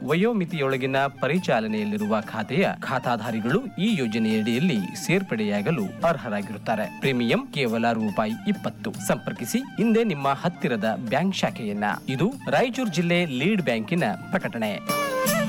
ವಯೋಮಿತಿಯೊಳಗಿನ ಪರಿಚಾಲನೆಯಲ್ಲಿರುವ ಖಾತೆಯ ಖಾತಾಧಾರಿಗಳು ಈ ಯೋಜನೆಯಡಿಯಲ್ಲಿ ಸೇರ್ಪಡೆಯಾಗಲು ಅರ್ಹರಾಗಿರುತ್ತಾರೆ. ಪ್ರೀಮಿಯಂ ಕೇವಲ ₹20. ಸಂಪರ್ಕಿಸಿ ಇಂದೇ ನಿಮ್ಮ ಹತ್ತಿರದ ಬ್ಯಾಂಕ್ ಶಾಖೆಯನ್ನ. ಇದು ರಾಯಚೂರು ಜಿಲ್ಲೆ ಲೀಡ್ ಬ್ಯಾಂಕಿನ ಪ್ರಕಟಣೆ.